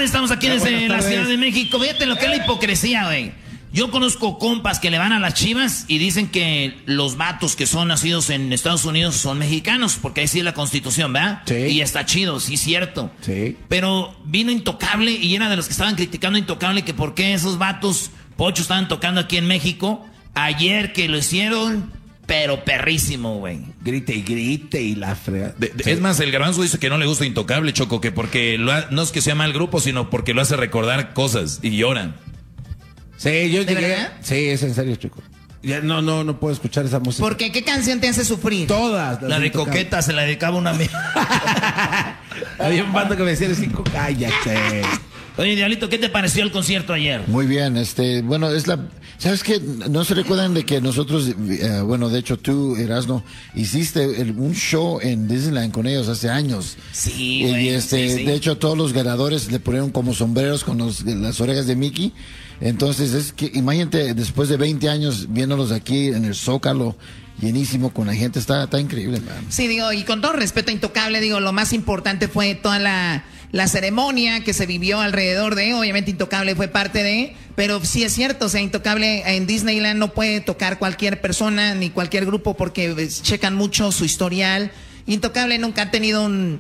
tardes, estamos aquí desde la Ciudad de México. Fíjate lo que es la hipocresía, güey. Yo conozco compas que le van a las Chivas y dicen que los vatos que son nacidos en Estados Unidos son mexicanos, porque ahí sí es la Constitución, ¿verdad? Sí. Y está chido, sí, cierto. Sí. Pero vino Intocable y era de los que estaban criticando a Intocable que por qué esos vatos, Pocho, estaban tocando aquí en México. Ayer que lo hicieron, pero perrísimo, güey. Grite y la frega. Sí. Es más, el Garbanzo dice que no le gusta Intocable, Choco, que porque no es que sea mal grupo, sino porque lo hace recordar cosas y lloran. Sí, yo ¿De llegué. verdad? Sí, es en serio, chico. Ya, no puedo escuchar esa música. ¿Por qué? ¿Qué canción te hace sufrir? Todas. La de Coqueta se la dedicaba una amiga. Había un bando que me decía, cinco, cállate. Oye, Diablito, ¿qué te pareció el concierto ayer? Muy bien, bueno, ¿sabes qué? ¿No se recuerdan de que nosotros, bueno, de hecho tú, Erasmo, hiciste un show en Disneyland con ellos hace años? Sí, güey. Y sí. de hecho todos los ganadores le ponieron como sombreros con las orejas de Mickey. Entonces, es que, imagínate, después de 20 años viéndolos aquí en el Zócalo, llenísimo con la gente, está increíble, man. Sí, digo, y con todo respeto a Intocable, digo, lo más importante fue toda la ceremonia que se vivió alrededor de, obviamente Intocable fue parte de, pero sí es cierto, o sea, Intocable en Disneyland no puede tocar cualquier persona ni cualquier grupo porque checan mucho su historial. Intocable nunca ha tenido un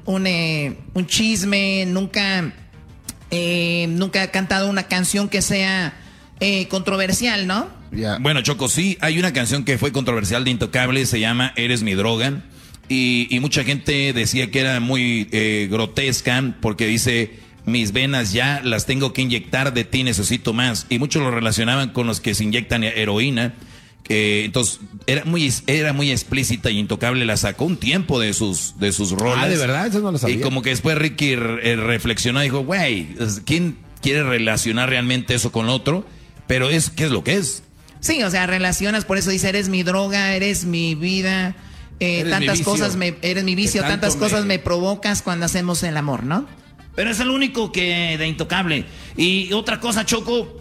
chisme, nunca ha cantado una canción que sea controversial, ¿no? Yeah. Bueno, Choco, sí, hay una canción que fue controversial de Intocable, se llama Eres mi droga. Y mucha gente decía que era muy grotesca porque dice, mis venas ya las tengo que inyectar, de ti necesito más. Y muchos lo relacionaban con los que se inyectan heroína. Entonces era muy explícita y Intocable la sacó un tiempo de sus rolas. Ah, ¿de verdad? Eso no lo sabía. Y como que después Ricky reflexionó y dijo, güey, ¿quién quiere relacionar realmente eso con otro? Pero ¿qué es lo que es? Sí, o sea, relacionas, por eso dice, eres mi droga, eres mi vida, tantas cosas, eres mi vicio, tantas cosas me provocas cuando hacemos el amor, ¿no? Pero es el único que de Intocable. Y otra cosa, Choco,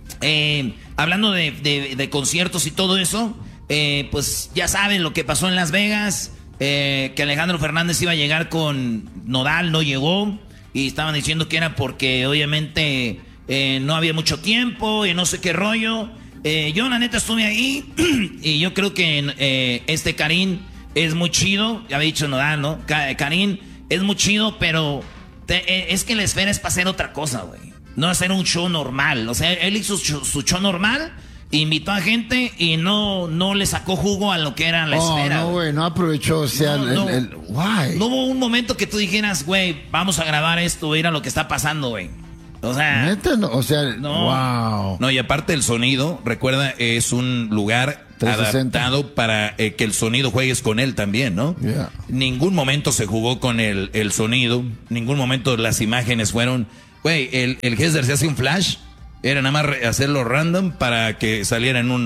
hablando de conciertos y todo eso, pues ya saben lo que pasó en Las Vegas, que Alejandro Fernández iba a llegar con Nodal, no llegó, y estaban diciendo que era porque obviamente no había mucho tiempo y no sé qué rollo. Yo la neta estuve ahí y yo creo que Karim es muy chido, ya había dicho Nodal, ¿no? Karim es muy chido, pero es que la esfera es para hacer otra cosa, güey. No hacer un show normal. O sea, él hizo su show normal, invitó a gente y no le sacó jugo a lo que era la esfera. No, güey, no aprovechó, o sea, why? No hubo un momento que tú dijeras, güey, vamos a grabar esto, mira lo que está pasando, güey. O sea, neta, no, o sea, no. Wow. No, y aparte el sonido, recuerda, es un lugar 360. adaptado para que el sonido juegues con él también, ¿no? Yeah. Ningún momento se jugó con el sonido, ningún momento las imágenes fueron, güey, el Hesler se hace un flash, era nada más hacerlo random para que saliera en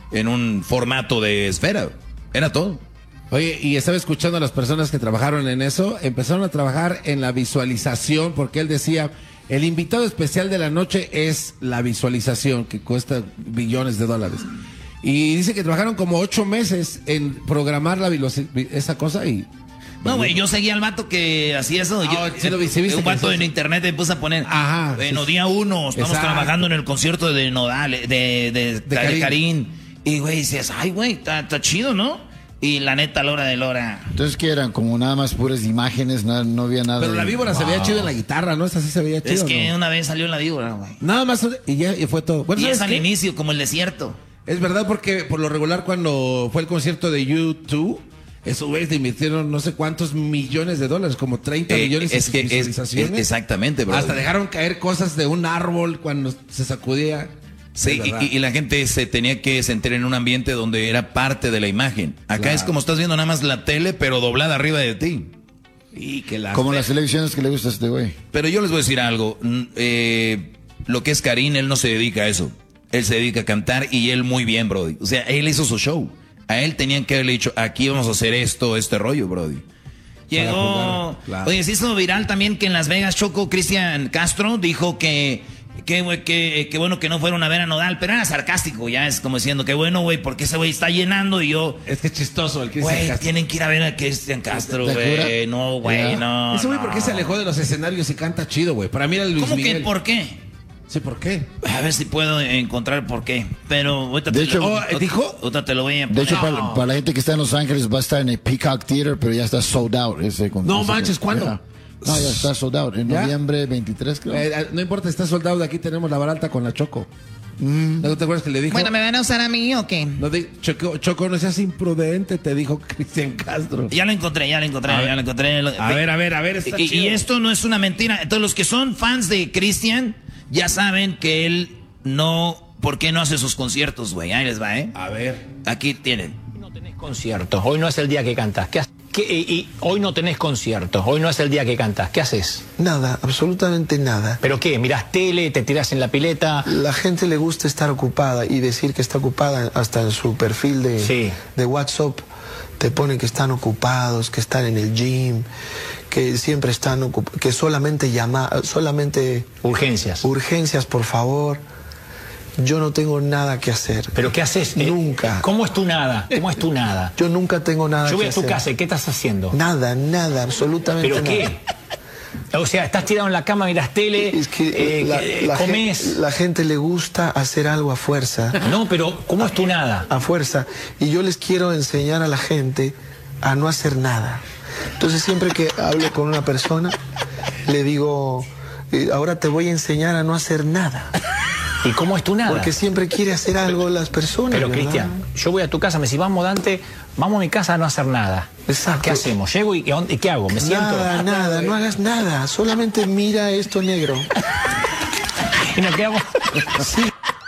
un formato de esfera, era todo. Oye, y estaba escuchando a las personas que trabajaron en eso, empezaron a trabajar en la visualización, porque él decía, el invitado especial de la noche es la visualización, que cuesta billones de dólares. Y dice que trabajaron como 8 meses en programar esa cosa y... No, güey, yo seguía al vato que hacía eso. Sí lo vi, sí viste un vato que en internet me puse a poner. Ajá. Bueno, día 1, estamos Exacto. trabajando en el concierto de Nodal, de Karim. Y, güey, dices, ay, güey, está chido, ¿no? Y la neta, a la hora de Lora. Entonces, ¿qué eran? Como nada más puras imágenes, no había nada. Pero la víbora se veía chido en la guitarra, ¿no? Esa sí se veía chido. Es que ¿no? una vez salió la víbora, güey. Nada más, y fue todo. Bueno, Y ¿sabes es al qué? inicio, como el desierto. Es verdad, porque por lo regular cuando fue el concierto de U2, esos güeyes le invirtieron no sé cuántos millones de dólares, como 30 millones Es de que visualizaciones. exactamente, bro. Hasta dejaron caer cosas de un árbol cuando se sacudía. Sí, y la gente se tenía que sentir en un ambiente donde era parte de la imagen. Acá Claro. es como estás viendo nada más la tele, pero doblada arriba de ti. Y que Como las elecciones que le gusta a este güey. Pero yo les voy a decir algo. Lo que es Karim, él no se dedica a eso. Él se dedica a cantar y él muy bien, Brody. O sea, él hizo su show. A él tenían que haberle dicho, aquí vamos a hacer este rollo, Brody. Llegó. Claro. Oye, se hizo viral también que en Las Vegas, Choco, Cristian Castro dijo que qué bueno que no fueron a ver a Nodal, pero era sarcástico, ya es como diciendo, qué bueno, güey, porque ese güey está llenando y yo... Es que es chistoso el Cristian Castro. Güey, tienen que ir a ver a Cristian Castro, güey. No, güey, no. Ese güey, ¿por qué se alejó de los escenarios y canta chido, güey? Para mí era Luis Miguel. ¿Cómo que por qué? Sí, ¿por qué? A ver si puedo encontrar por qué. Pero ahorita de hecho, ¿dijo? Ahorita te lo voy a poner. De hecho, para la gente que está en Los Ángeles va a estar en el Peacock Theater, pero ya está sold out. No manches, ¿cuándo? No, ya está sold out. En noviembre 23, creo. No importa, está sold out. Aquí tenemos la barata con la Choco. ¿No te acuerdas que le dijo? Bueno, ¿me van a usar a mí o qué? No, Choco, no seas imprudente, te dijo Cristian Castro. Ya lo encontré. A ver. Está chido. Y esto no es una mentira. Entonces, los que son fans de Cristian ya saben que él ¿por qué no hace sus conciertos, güey? Ahí les va, A ver. Aquí tienen. No tenés conciertos, hoy no es el día que cantas. Y hoy no tenés conciertos, hoy no es el día que cantas. ¿Qué haces? Nada, absolutamente nada. ¿Pero qué? ¿Mirás tele, te tirás en la pileta? La gente le gusta estar ocupada y decir que está ocupada hasta en su perfil de WhatsApp. Te ponen que están ocupados, que están en el gym, que siempre están ocupados, que solamente urgencias, por favor. Yo no tengo nada que hacer. ¿Pero qué haces? Nunca. ¿Cómo es tu nada? Yo nunca tengo nada que hacer. Yo voy a tu casa, ¿qué estás haciendo? Nada, absolutamente nada. ¿Pero qué? O sea, estás tirado en la cama, miras tele, es que comes... La gente le gusta hacer algo a fuerza. No, pero ¿cómo es tu nada? A fuerza. Y yo les quiero enseñar a la gente a no hacer nada. Entonces siempre que hablo con una persona, le digo, ahora te voy a enseñar a no hacer nada. ¿Y cómo es tu nada? Porque siempre quiere hacer algo las personas. Pero, ¿verdad? Cristian, yo voy a tu casa, me decís, vamos, Dante, vamos a mi casa a no hacer nada. Exacto. ¿Qué hacemos? Llego y ¿qué hago? ¿Me siento? Nada, no hagas nada. Solamente mira esto negro. ¿Y no qué hago? Sí.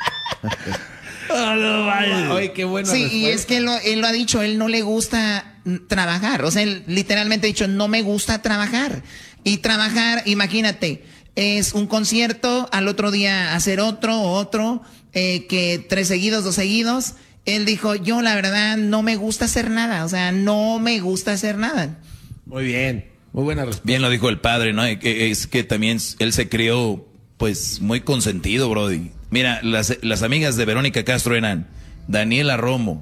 Ay, qué bueno. Sí, y es que él lo ha dicho, él no le gusta trabajar. O sea, él literalmente ha dicho, no me gusta trabajar. Y trabajar, imagínate, es un concierto, al otro día hacer otro, que 3 seguidos, 2 seguidos. Él dijo, yo la verdad no me gusta hacer nada, o sea, no me gusta hacer nada. Muy bien, muy buena respuesta. Bien lo dijo el padre, ¿no? Es que también él se crió, pues, muy consentido, brody. Mira, las amigas de Verónica Castro eran Daniela Romo,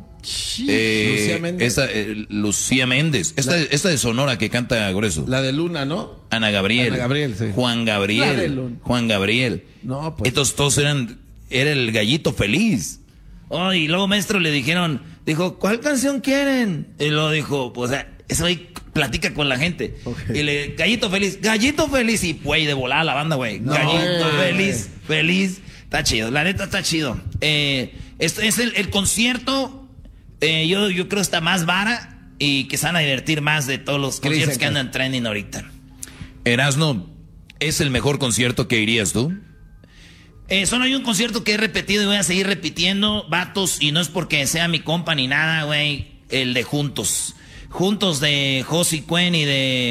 Lucía Méndez, esta de Sonora que canta grueso. La de Luna, ¿no? Ana Gabriel, sí. Juan Gabriel. No, pues. Estos todos era el gallito feliz. Oh, y luego maestro le dijo, ¿cuál canción quieren? Y luego dijo, pues eso ahí platica con la gente. Okay. Y gallito feliz, y güey, de volada la banda, güey. No, gallito feliz. Está chido, la neta está chido. Esto es el concierto, yo creo que está más vara y que se van a divertir más de todos los conciertos que andan trending ahorita. Erasno, ¿es el mejor concierto que irías tú? Solo hay un concierto que he repetido y voy a seguir repitiendo, vatos, y no es porque sea mi compa ni nada, güey, el de Juntos. Juntos de Josie Cuen y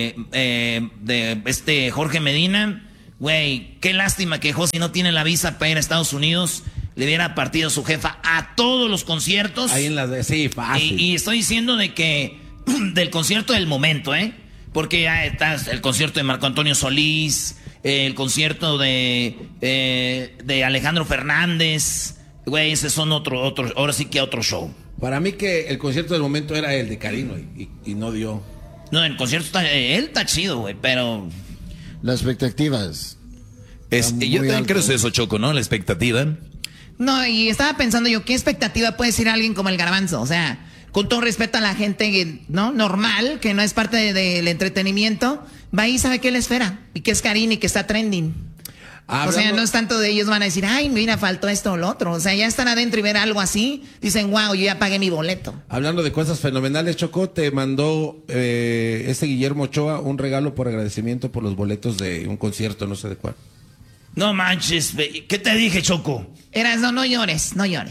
de Jorge Medina. Güey, qué lástima que Josie no tiene la visa para ir a Estados Unidos. Le hubiera partido su jefa a todos los conciertos. Ahí en sí, fácil. Y estoy diciendo de que del concierto del momento, porque ya está el concierto de Marco Antonio Solís, el concierto de Alejandro Fernández. Güey, ese son otro, ahora sí que otro show. Para mí que el concierto del momento era el de Karino y no dio. No, el concierto él está chido, güey, pero... Las expectativas. Yo también creo eso, Choco, ¿no? La expectativa. No, y estaba pensando yo, ¿qué expectativa puede decir alguien como el Garbanzo? O sea, con todo respeto a la gente, ¿no? Normal, que no es parte del entretenimiento, va y sabe qué le espera, y que es Karina y que está trending. O sea, no es tanto de ellos van a decir, ay, mira, faltó esto o lo otro. O sea, ya están adentro y ver algo así, dicen, wow, yo ya pagué mi boleto. Hablando de cosas fenomenales, Choco, te mandó Guillermo Ochoa un regalo por agradecimiento por los boletos de un concierto, no sé de cuál. No manches, ¿qué te dije, Choco? No llores.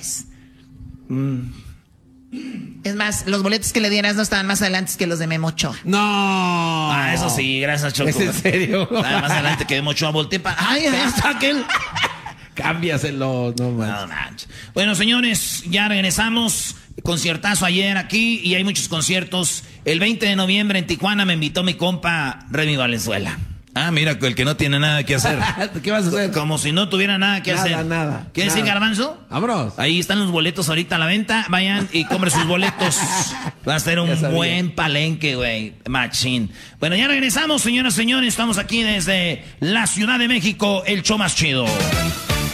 Es más, los boletos que le dieras no estaban más adelante que los de Memo Ochoa. ¡No! Eso sí, gracias, Choco. ¿Es en serio? Más adelante que Memo Ochoa volteé para... ¡Ay, ahí está aquel! Cámbiaselo, no manches. Bueno, señores, ya regresamos. Conciertazo ayer aquí y hay muchos conciertos. El 20 de noviembre en Tijuana me invitó mi compa Remy Valenzuela. Ah, mira, el que no tiene nada que hacer. ¿Qué vas a hacer? Como si no tuviera nada que hacer. Nada. ¿Quieres decir, Garbanzo? Vámonos. Ahí están los boletos ahorita a la venta. Vayan y compren sus boletos. Va a ser un buen palenque, güey. Machín. Bueno, ya regresamos, señoras y señores. Estamos aquí desde la Ciudad de México, el show más chido.